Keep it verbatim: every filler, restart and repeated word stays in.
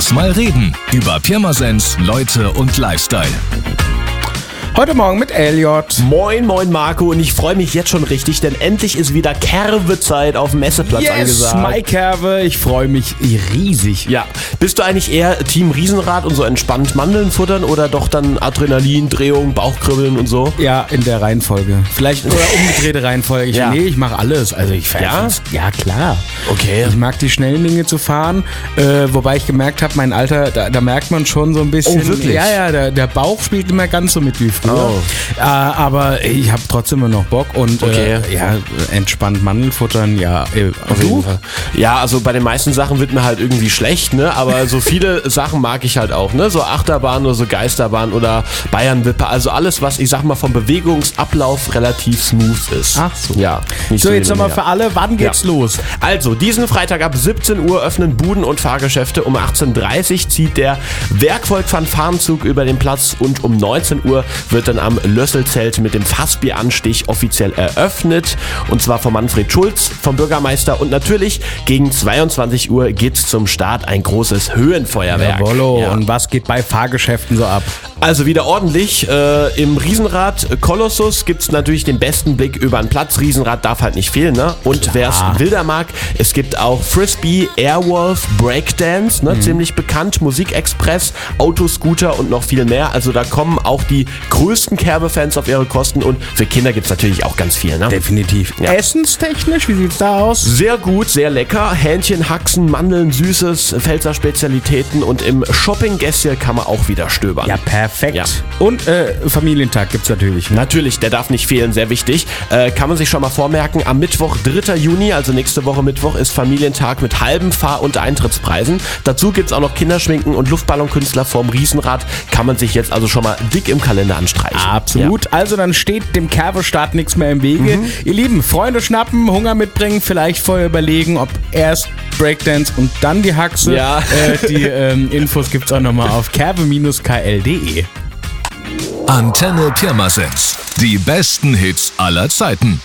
Lass mal reden über Pirmasens, Leute und Lifestyle. Heute Morgen mit Elliot. Moin, moin Marco, und ich freue mich jetzt schon richtig, denn endlich ist wieder Kerwe-Zeit auf dem Messeplatz yes, angesagt. my Kerwe, ich freue mich riesig. Ja, bist du eigentlich eher Team Riesenrad und so entspannt Mandeln futtern oder doch dann Adrenalin, Drehung, Bauchkribbeln und so? Ja, in der Reihenfolge. Vielleicht oder umgedrehte Reihenfolge. Ich, Ja. Nee, ich mache alles. Also ich Ja? Ja, klar. Okay. Ich mag die schnellen Dinge zu fahren, äh, wobei ich gemerkt habe, mein Alter, da, da merkt man schon so ein bisschen. Oh, wirklich? Ja, ja, der, der Bauch spielt nicht mehr ganz so mit wie früher. Oh. Äh, aber ich habe trotzdem immer noch Bock und Okay. äh, ja, entspannt Mandeln futtern, ja. Äh, Auf jeden du? Fall. Ja, also bei den meisten Sachen wird mir halt irgendwie schlecht, ne? Aber so viele Sachen mag ich halt auch, ne? So Achterbahn oder so Geisterbahn oder Bayernwippe, also alles, was ich sag mal vom Bewegungsablauf relativ smooth ist. Ach so. Ja. Nicht So, jetzt hin und nochmal her. für alle, wann geht's Ja. los? Also, diesen Freitag ab siebzehn Uhr öffnen Buden und Fahrgeschäfte. Um achtzehn Uhr dreißig zieht der Werkvolk-Fanfarenzug über den Platz und um neunzehn Uhr wird dann am Lösselzelt mit dem Fassbieranstich offiziell eröffnet. Und zwar von Manfred Schulz, vom Bürgermeister. Und natürlich gegen zweiundzwanzig Uhr geht's zum Start ein großes Höhenfeuerwerk. Jawollo. Ja. Und was geht bei Fahrgeschäften so ab? Also wieder ordentlich. Äh, Im Riesenrad Kolossus gibt's natürlich den besten Blick über den Platz. Riesenrad darf halt nicht fehlen, ne? Und wer es wilder mag, es gibt auch Frisbee, Airwolf, Breakdance, ne? Ziemlich bekannt, Musikexpress, Autoscooter und noch viel mehr. Also da kommen auch die größten Kerbe-Fans auf ihre Kosten und für Kinder gibt's natürlich auch ganz viel, ne? Definitiv. Ja. Essenstechnisch, wie sieht's da aus? Sehr gut, sehr lecker. Hähnchen, Haxen, Mandeln, Süßes, Pfälzer Spezialitäten und im Shopping-Gästchen kann man auch wieder stöbern. Ja, perfekt. Ja. Und äh, Familientag gibt's natürlich. Ne? Natürlich, der darf nicht fehlen, sehr wichtig. Äh, kann man sich schon mal vormerken, am Mittwoch, dritter Juni, also nächste Woche Mittwoch, ist Familientag mit halben Fahr- und Eintrittspreisen. Dazu gibt's auch noch Kinderschminken und Luftballonkünstler vorm Riesenrad. Kann man sich jetzt also schon mal dick im Kalender anstreichen. Absolut. Also dann steht dem Kerwe-Start nichts mehr im Wege. Ihr Lieben, Freunde schnappen, Hunger mitbringen, vielleicht vorher überlegen, ob erst Breakdance und dann die Haxe. Ja. Äh, die ähm, Infos gibt's auch nochmal auf kerwe Bindestrich k l punkt de. Antenne Pirmasens. Die besten Hits aller Zeiten.